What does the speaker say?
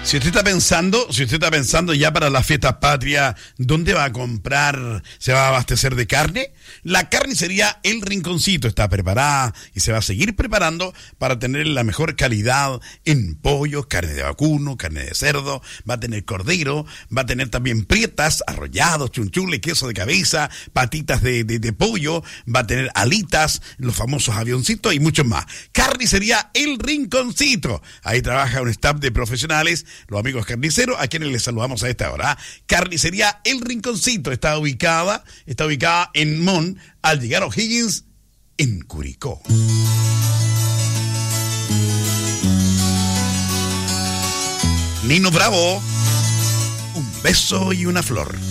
Si usted está pensando ya para las fiestas patrias, ¿dónde va a comprar? ¿Se va a abastecer de carne? La carnicería El Rinconcito está preparada y se va a seguir preparando para tener la mejor calidad en pollo, carne de vacuno, carne de cerdo, va a tener cordero, va a tener también prietas, arrollados, chunchules, queso de cabeza, patitas de pollo, va a tener alitas, los famosos avioncitos y mucho más. Carnicería El Rinconcito. Ahí trabaja un staff de profesionales, los amigos carniceros, a quienes les saludamos a esta hora. Carnicería El Rinconcito está ubicada en Mon, al llegar a O'Higgins, en Curicó. Nino Bravo, un beso y una flor.